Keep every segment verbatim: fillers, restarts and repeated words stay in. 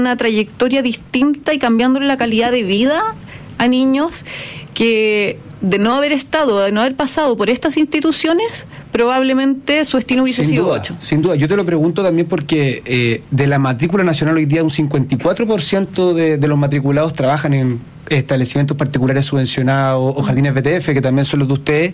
una trayectoria distinta y cambiándole la calidad de vida a niños que, de no haber estado, de no haber pasado por estas instituciones, probablemente su destino hubiese sin sido duda, ocho. Sin duda, yo te lo pregunto también porque eh, de la matrícula nacional hoy día un cincuenta y cuatro por ciento de, de los matriculados trabajan en establecimientos particulares subvencionados o jardines B T F, que también son los de ustedes.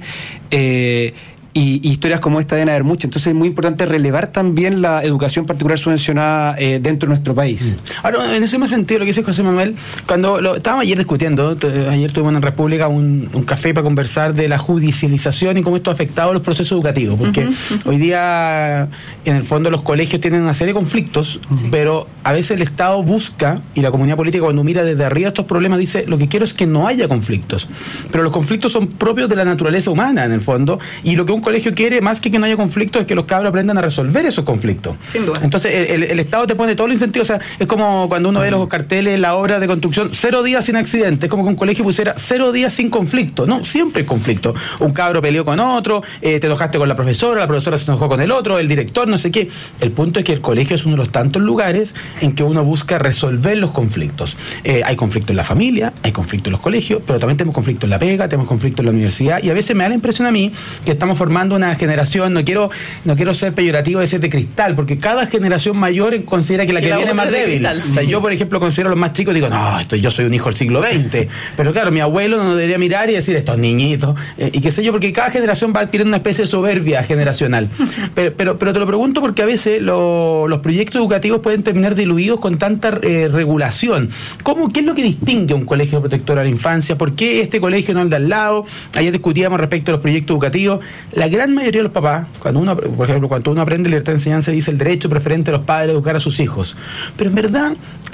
Eh, Y, y historias como esta deben haber muchas. Entonces es muy importante relevar también la educación particular subvencionada eh, dentro de nuestro país. Ahora, en ese mismo sentido, lo que dice José Manuel, cuando lo, estábamos ayer discutiendo, t- ayer tuvimos en República un, un café para conversar de la judicialización y cómo esto ha afectado a los procesos educativos, porque uh-huh, uh-huh. hoy día, en el fondo, los colegios tienen una serie de conflictos, uh-huh. pero a veces el Estado busca, y la comunidad política cuando mira desde arriba estos problemas dice, lo que quiero es que no haya conflictos, pero los conflictos son propios de la naturaleza humana, en el fondo, y lo que un colegio quiere, más que que no haya conflictos, es que los cabros aprendan a resolver esos conflictos. Sin duda. Entonces, el, el, el Estado te pone todo el incentivo, o sea, es como cuando uno ve los carteles, la obra de construcción, cero días sin accidente, es como que un colegio pusiera cero días sin conflicto. No, siempre hay conflicto. Un cabro peleó con otro, eh, te enojaste con la profesora, la profesora se enojó con el otro, el director, no sé qué. El punto es que el colegio es uno de los tantos lugares en que uno busca resolver los conflictos. Eh, hay conflicto en la familia, hay conflicto en los colegios, pero también tenemos conflicto en la pega, tenemos conflicto en la universidad, y a veces me da la impresión a mí que estamos formando una generación, no quiero no quiero ser peyorativo, decir de cristal, porque cada generación mayor considera que la que la viene es más débil. Cristal, sí. O sea, yo, por ejemplo, considero a los más chicos, digo, no, esto, yo soy un hijo del siglo veinte, pero claro, mi abuelo no debería mirar y decir, estos niñitos, eh, y qué sé yo, porque cada generación va adquiriendo una especie de soberbia generacional. pero, pero, pero te lo pregunto porque a veces lo, los proyectos educativos pueden terminar diluidos con tanta eh, regulación. ¿Cómo, qué es lo que distingue a un colegio protector a la infancia? ¿Por qué este colegio no el de al lado? Ayer discutíamos respecto a los proyectos educativos. La gran mayoría de los papás, cuando uno, por ejemplo, cuando uno aprende libertad de enseñanza, dice el derecho preferente de los padres a educar a sus hijos. Pero en verdad,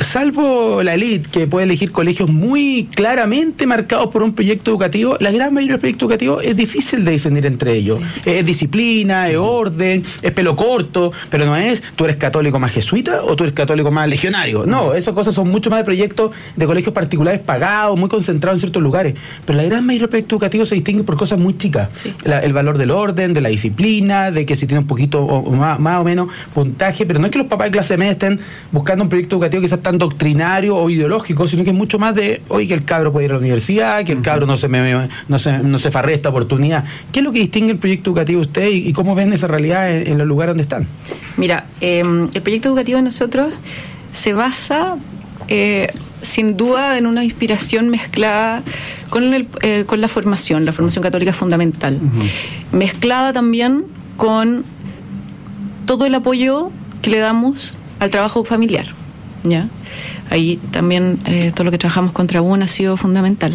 salvo la élite que puede elegir colegios muy claramente marcados por un proyecto educativo, la gran mayoría de los proyectos educativos es difícil de discernir entre ellos. Sí. Es disciplina, es orden, es pelo corto, pero no es tú eres católico más jesuita o tú eres católico más legionario. No, esas cosas son mucho más de proyectos de colegios particulares pagados, muy concentrados en ciertos lugares. Pero la gran mayoría de los proyectos educativos se distinguen por cosas muy chicas. Sí. La, el valor del orden, de la disciplina, de que si tiene un poquito o, o más, más o menos puntaje, pero no es que los papás de clase media estén buscando un proyecto educativo que sea tan doctrinario o ideológico, sino que es mucho más de, oye, que el cabro puede ir a la universidad, que el cabro no se me, no se, no se farre esta oportunidad. ¿Qué es lo que distingue el proyecto educativo de usted y, y cómo ven esa realidad en, en los lugares donde están? Mira, eh, el proyecto educativo de nosotros se basa eh, sin duda en una inspiración mezclada con, el, eh, con la formación, la formación católica fundamental, uh-huh. mezclada también con todo el apoyo que le damos al trabajo familiar, ¿ya? Ahí también eh, todo lo que trabajamos con Trabún ha sido fundamental.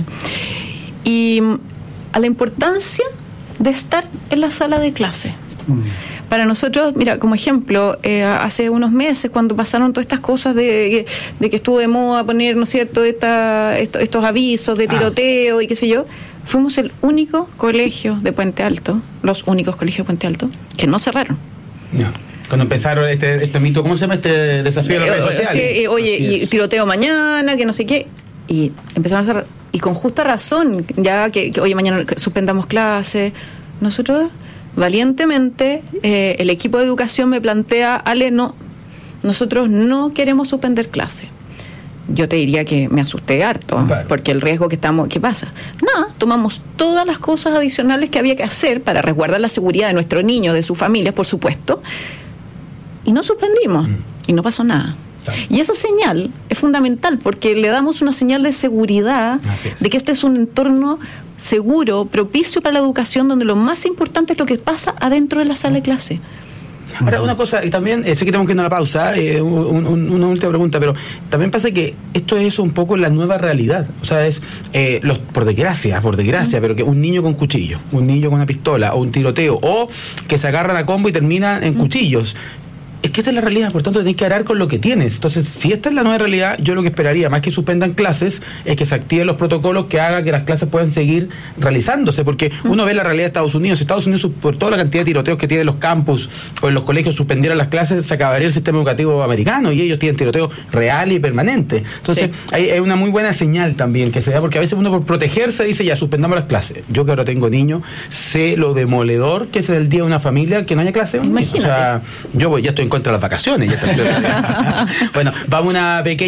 Y a la importancia de estar en la sala de clase. Uh-huh. Para nosotros, mira, como ejemplo, eh, hace unos meses cuando pasaron todas estas cosas de, de que estuvo de moda poner, ¿no es cierto?, esta, esto, estos avisos de tiroteo ah. y qué sé yo, fuimos el único colegio de Puente Alto, los únicos colegios de Puente Alto, que no cerraron. No. Cuando empezaron este, este mito, ¿cómo se llama este desafío de las redes sociales? Sí, eh, oye, y tiroteo mañana, que no sé qué, y empezaron a cerrar, y con justa razón, ya que, que oye, mañana suspendamos clases, nosotros... Valientemente, eh, el equipo de educación me plantea, Ale, no, nosotros no queremos suspender clases. Yo te diría que me asusté harto, claro. porque el riesgo que estamos, ¿qué pasa? Nada, tomamos todas las cosas adicionales que había que hacer para resguardar la seguridad de nuestro niño, de sus familias, por supuesto, y no suspendimos, mm. y no pasó nada. Claro. Y esa señal es fundamental porque le damos una señal de seguridad, de que este es un entorno seguro, propicio para la educación, donde lo más importante es lo que pasa adentro de la sala de clase. Ahora, una cosa, y también, eh, sé que tenemos que ir a una pausa, eh, un, un, una última pregunta, pero también pasa que esto es un poco la nueva realidad. O sea, es, eh, los por desgracia, por desgracia, mm. pero que un niño con cuchillo, un niño con una pistola, o un tiroteo, o que se agarran a combo y terminan en mm. cuchillos. Es que esta es la realidad, por tanto tenés que arar con lo que tienes. Entonces, si esta es la nueva realidad, yo lo que esperaría, más que suspendan clases, es que se activen los protocolos que hagan que las clases puedan seguir realizándose, porque uno ve la realidad de Estados Unidos. Estados Unidos, por toda la cantidad de tiroteos que tienen los campus o en los colegios, suspendieran las clases, se acabaría el sistema educativo americano, y ellos tienen tiroteo real y permanente. Entonces, sí. hay, hay una muy buena señal también que se da, porque a veces uno por protegerse dice, ya, suspendamos las clases. Yo que ahora tengo niños, sé lo demoledor que es el día de una familia que no haya clase. Imagínate. O sea, yo voy, ya estoy en contra de las vacaciones. Ya bueno, vamos a una pequeña